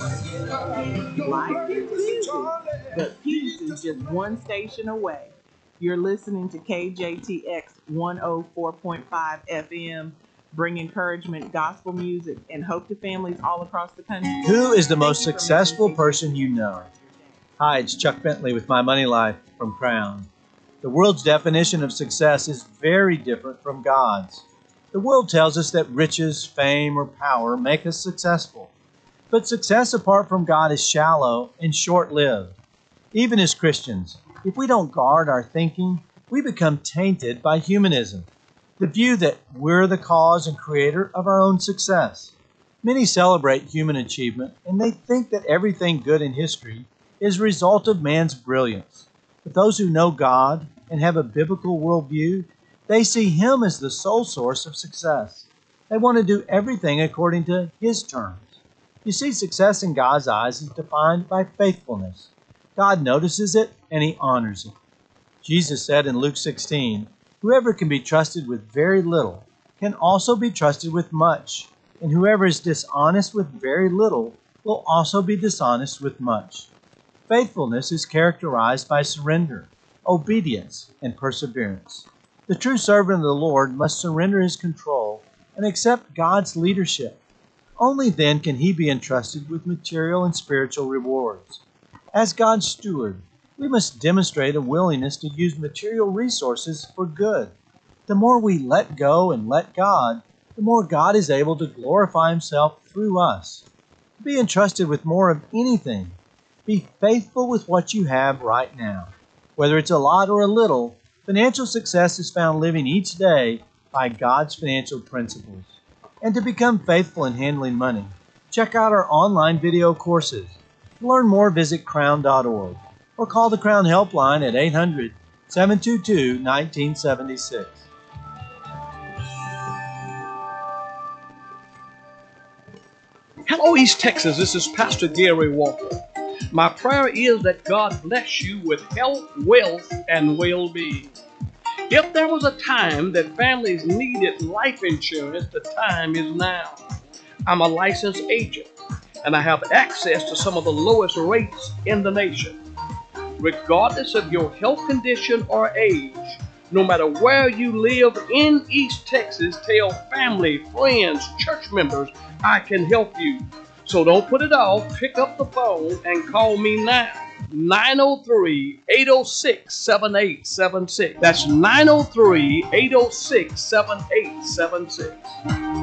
Life is busy, but peace is just one station away. You're listening to KJTX 104.5 FM, bring encouragement, gospel music, and hope to families all across the country. Who is the most successful person you know? Hi, it's Chuck Bentley with My Money Life from Crown. The world's definition of success is very different from God's. The world tells us that riches, fame, or power make us successful. But success apart from God is shallow and short-lived. Even as Christians, if we don't guard our thinking, we become tainted by humanism, the view that we're the cause and creator of our own success. Many celebrate human achievement, and they think that everything good in history is a result of man's brilliance. But those who know God and have a biblical worldview, they see Him as the sole source of success. They want to do everything according to His terms. You see, success in God's eyes is defined by faithfulness. God notices it and He honors it. Jesus said in Luke 16, "Whoever can be trusted with very little can also be trusted with much, and whoever is dishonest with very little will also be dishonest with much." Faithfulness is characterized by surrender, obedience, and perseverance. The true servant of the Lord must surrender his control and accept God's leadership. Only then can he be entrusted with material and spiritual rewards. As God's steward, we must demonstrate a willingness to use material resources for good. The more we let go and let God, the more God is able to glorify Himself through us. To be entrusted with more of anything, be faithful with what you have right now. Whether it's a lot or a little, financial success is found living each day by God's financial principles. And to become faithful in handling money, check out our online video courses. To learn more, visit crown.org or call the Crown Helpline at 800-722-1976. Hello, East Texas. This is Pastor Gary Walker. My prayer is that God bless you with health, wealth, and well-being. If there was a time that families needed life insurance, the time is now. I'm a licensed agent, and I have access to some of the lowest rates in the nation. Regardless of your health condition or age, no matter where you live in East Texas, tell family, friends, church members, I can help you. So don't put it off. Pick up the phone and call me now. 903-806-7876. That's 903-806-7876.